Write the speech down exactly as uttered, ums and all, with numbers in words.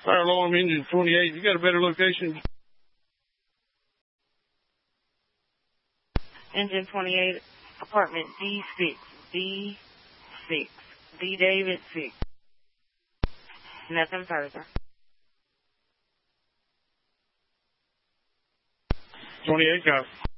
Fire alarm engine twenty-eight. You got a better location? Engine twenty-eight, apartment D six. D six. D David six. Nothing further. twenty-eight, copy.